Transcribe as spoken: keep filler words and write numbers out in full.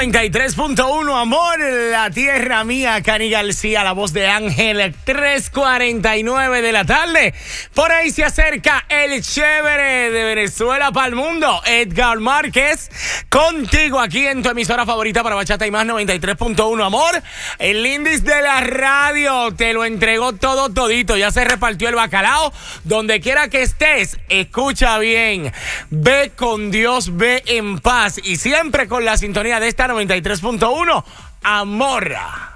noventa y tres punto uno, amor, la tierra mía, Cani García, la voz de Ángel, tres cuarenta y nueve de la tarde. Por ahí se acerca el chévere de Venezuela para el mundo, Edgar Márquez, contigo aquí en tu emisora favorita para bachata y más, noventa y tres punto uno, amor. El índice de la radio te lo entregó todo todito, ya se repartió el bacalao. Donde quiera que estés, escucha bien, ve con Dios, ve en paz y siempre con la sintonía de esta noventa y tres punto uno, amor.